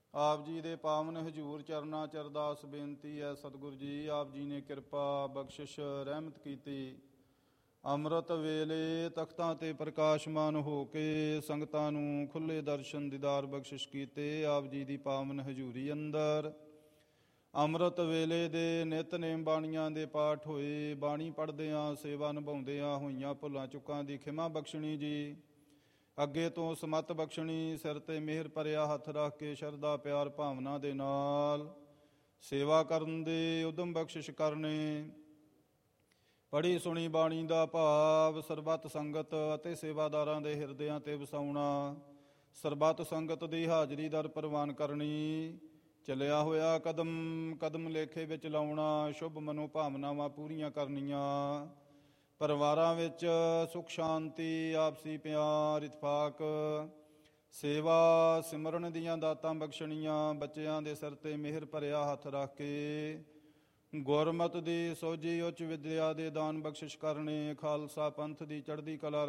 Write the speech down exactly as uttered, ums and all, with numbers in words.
ਆਪ ਜੀ ਦੇ ਪਾਵਨ ਹਜੂਰ ਚਰਨਾਂ ਚ ਅਰਦਾਸ ਬੇਨਤੀ ਹੈ। ਸਤਿਗੁਰੂ ਜੀ ਆਪ ਜੀ ਨੇ ਕਿਰਪਾ ਬਖਸ਼ਿਸ਼ ਰਹਿਮਤ ਕੀਤੀ। ਅੰਮ੍ਰਿਤ ਵੇਲੇ ਤਖਤਾਂ ਤੇ ਪ੍ਰਕਾਸ਼ਮਾਨ ਹੋ ਕੇ ਸੰਗਤਾਂ ਨੂੰ ਖੁੱਲ੍ਹੇ ਦਰਸ਼ਨ ਦੀਦਾਰ ਬਖਸ਼ਿਸ਼ ਕੀਤੇ। ਆਪ ਜੀ ਦੀ ਪਾਵਨ ਹਜੂਰੀ ਅੰਦਰ ਅੰਮ੍ਰਿਤ ਵੇਲੇ ਦੇ ਨਿਤਨੇਮ ਬਾਣੀਆਂ ਦੇ ਪਾਠ ਹੋਏ। ਬਾਣੀ ਪੜ੍ਹਦਿਆਂ ਸੇਵਾ ਨਿਭਾਉਂਦਿਆਂ ਹੋਈਆਂ ਭੁੱਲਾਂ ਚੁੱਕਾਂ ਦੀ ਖਿਮਾ ਬਖਸ਼ਣੀ ਜੀ। ਅੱਗੇ ਤੋਂ ਸਮੱਤ ਬਖਸ਼ਣੀ। ਸਿਰ 'ਤੇ ਮਿਹਰ ਭਰਿਆ ਹੱਥ ਰੱਖ ਕੇ ਸ਼ਰਧਾ ਪਿਆਰ ਭਾਵਨਾ ਦੇ ਨਾਲ ਸੇਵਾ ਕਰਨ ਦੇ ਉਦਮ ਬਖਸ਼ਿਸ਼ ਕਰਨੇ। ਪੜ੍ਹੀ ਸੁਣੀ ਬਾਣੀ ਦਾ ਭਾਵ ਸਰਬੱਤ ਸੰਗਤ ਅਤੇ ਸੇਵਾਦਾਰਾਂ ਦੇ ਹਿਰਦਿਆਂ 'ਤੇ ਵਸਾਉਣਾ। ਸਰਬੱਤ ਸੰਗਤ ਦੀ ਹਾਜ਼ਰੀ ਦਰ ਪ੍ਰਵਾਨ ਕਰਨੀ। ਚੱਲਿਆ ਹੋਇਆ ਕਦਮ ਕਦਮ ਲੇਖੇ ਵਿੱਚ ਲਾਉਣਾ। ਸ਼ੁਭ ਮਨੋ ਭਾਵਨਾਵਾਂ ਪੂਰੀਆਂ ਕਰਨੀਆਂ। ਪਰਿਵਾਰਾਂ ਵਿੱਚ ਸੁੱਖ ਸ਼ਾਂਤੀ ਆਪਸੀ ਪਿਆਰ ਇਤਫਾਕ ਸੇਵਾ ਸਿਮਰਨ ਦੀਆਂ ਦਾਤਾਂ ਬਖਸ਼ਣੀਆਂ। ਬੱਚਿਆਂ ਦੇ ਸਿਰ 'ਤੇ ਮਿਹਰ ਭਰਿਆ ਹੱਥ ਰੱਖ ਕੇ ਗੁਰਮਤਿ ਦੀ ਸੋਝੀ ਉੱਚ ਵਿਦਿਆ ਦੇ ਦਾਨ ਬਖਸ਼ਿਸ਼ ਕਰਨੇ। ਖਾਲਸਾ ਪੰਥ ਦੀ ਚੜ੍ਹਦੀ ਕਲਾ